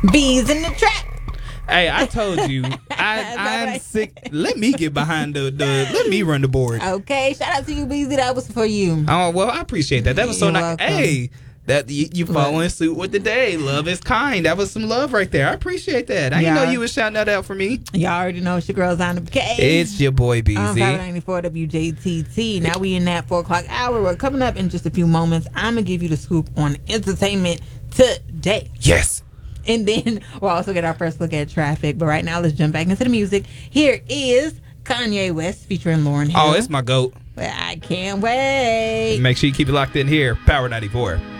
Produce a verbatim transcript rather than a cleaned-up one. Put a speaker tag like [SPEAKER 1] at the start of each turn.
[SPEAKER 1] Bees in the trap.
[SPEAKER 2] Hey, I told you, I, I'm
[SPEAKER 1] right?
[SPEAKER 2] sick. Let me get behind the, the. Let me run the board.
[SPEAKER 1] Okay, shout out to you, Beezy. That was for you.
[SPEAKER 2] Oh well, I appreciate that. That was so
[SPEAKER 1] You're
[SPEAKER 2] nice.
[SPEAKER 1] welcome.
[SPEAKER 2] Hey, that you, you following suit with the day. Love is kind. That was some love right there. I appreciate that. I didn't
[SPEAKER 1] Yeah.
[SPEAKER 2] know you was shouting that out for me.
[SPEAKER 1] Y'all already know it's your girls on the case.
[SPEAKER 2] It's your boy
[SPEAKER 1] I'm
[SPEAKER 2] Beezy.
[SPEAKER 1] five ninety-four W J T T. Now we in that four o'clock hour. We're coming up in just a few moments. I'm gonna give you the scoop on entertainment today.
[SPEAKER 2] Yes.
[SPEAKER 1] And then we'll also get our first look at traffic. But right now, let's jump back into the music. Here is Kanye West featuring Lauryn Hill.
[SPEAKER 2] Oh, it's my goat.
[SPEAKER 1] I can't wait.
[SPEAKER 2] Make sure you keep it locked in here. Power ninety-four.